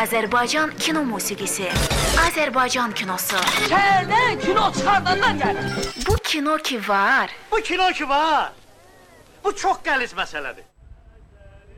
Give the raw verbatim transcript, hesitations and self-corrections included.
Azərbaycan kino musiqisi, Azərbaycan kinosu. Şəhərdən kino çıxardandan gəlir. Bu kino ki var. Bu kino ki var. Bu çox qəliz məsələdir.